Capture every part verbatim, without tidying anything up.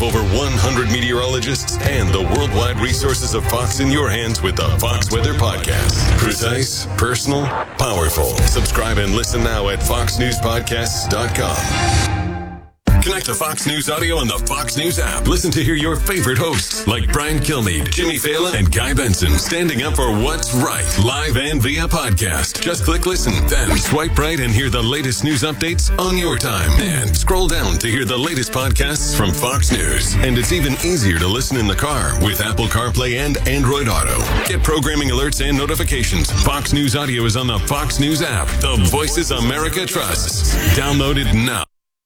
of over one hundred meteorologists and the worldwide resources of Fox in your hands with the Fox Weather Podcast. Precise, personal, powerful. Subscribe and listen now at fox news podcasts dot com. Connect to Fox News Audio on the Fox News app. Listen to hear your favorite hosts like Brian Kilmeade, Jimmy Fallon, and Guy Benson standing up for what's right, live and via podcast. Just click listen, then swipe right and hear the latest news updates on your time. And scroll down to hear the latest podcasts from Fox News. And it's even easier to listen in the car with Apple CarPlay and Android Auto. Get programming alerts and notifications. Fox News Audio is on the Fox News app. The voices America trusts. Download it now.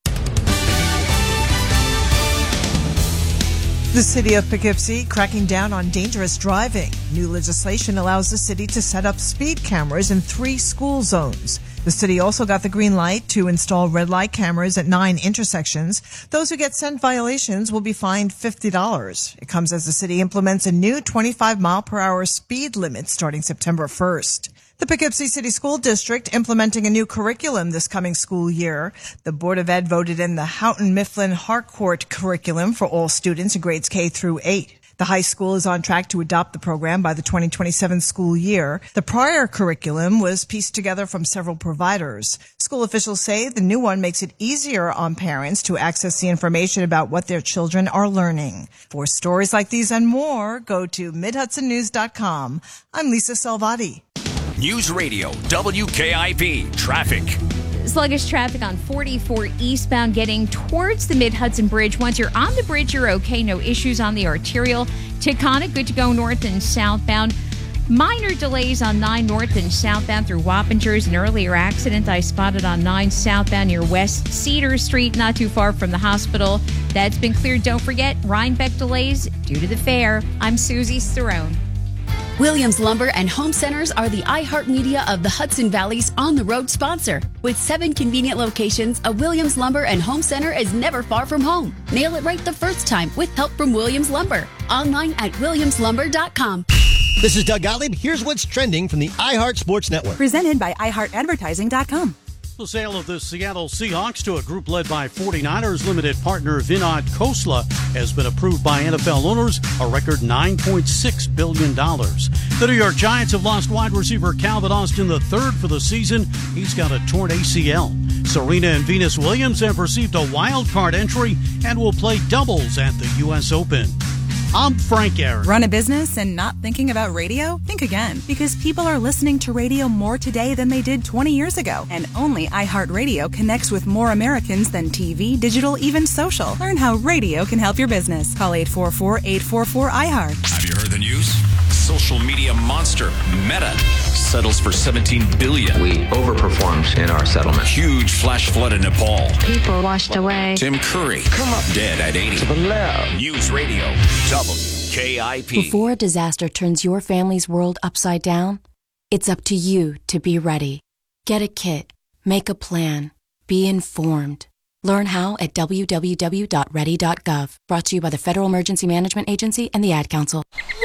The city of Poughkeepsie cracking down on dangerous driving. New legislation allows the city to set up speed cameras in three school zones. The city also got the green light to install red light cameras at nine intersections. Those who get sent violations will be fined fifty dollars. It comes as the city implements a new twenty-five mile per hour speed limit starting September first. The Poughkeepsie City School District implementing a new curriculum this coming school year. The Board of Ed voted in the Houghton Mifflin Harcourt curriculum for all students in grades K through eight. The high school is on track to adopt the program by the twenty twenty-seven school year. The prior curriculum was pieced together from several providers. School officials say the new one makes it easier on parents to access the information about what their children are learning. For stories like these and more, go to mid hudson news dot com. I'm Lisa Salvati. News Radio W K I V traffic. Sluggish traffic on forty-four eastbound getting towards the Mid-Hudson Bridge. Once you're on the bridge, you're okay. No issues on the arterial. Taconic, good to go north and southbound. Minor delays on nine north and southbound through Wappingers. An earlier accident I spotted on nine southbound near West Cedar Street, not too far from the hospital. That's been cleared. Don't forget, Rhinebeck delays due to the fair. I'm Susie Sterone. Williams Lumber and Home Centers are the iHeartMedia of the Hudson Valley's on-the-road sponsor. With seven convenient locations, a Williams Lumber and Home Center is never far from home. Nail it right the first time with help from Williams Lumber. Online at williams lumber dot com. This is Doug Gottlieb. Here's what's trending from the iHeart Sports Network. Presented by i heart advertising dot com. The sale of the Seattle Seahawks to a group led by forty-niners limited partner Vinod Khosla has been approved by N F L owners, a record nine point six billion dollars. The New York Giants have lost wide receiver Calvin Austin the third for the season. He's got a torn A C L. Serena and Venus Williams have received a wild card entry and will play doubles at the U S Open. I'm Frank Aaron. Run a business and not thinking about radio? Think again, because people are listening to radio more today than they did twenty years ago. And only iHeartRadio connects with more Americans than T V, digital, even social. Learn how radio can help your business. Call eight four four, eight four four, I heart. Have you heard the news? Social media monster Meta settles for seventeen billion dollars. We overperformed in our settlement. Huge flash flood in Nepal. People washed away. Tim Curry come up dead at eighty. To the left. News Radio W K I P. Before a disaster turns your family's world upside down, it's up to you to be ready. Get a kit. Make a plan. Be informed. Learn how at w w w dot ready dot gov. Brought to you by the Federal Emergency Management Agency and the Ad Council.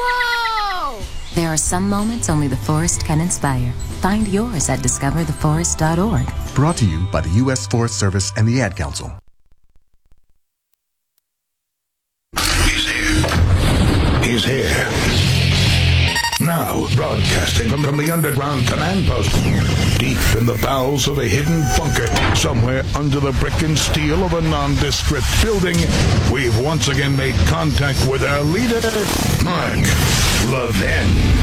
Whoa! There are some moments only the forest can inspire. Find yours at discover the forest dot org. Brought to you by the U S Forest Service and the Ad Council. He's here. He's here. Now, broadcasting from, from the underground command post, deep in the bowels of a hidden bunker, somewhere under the brick and steel of a nondescript building, we've once again made contact with our leader, Mark Levin.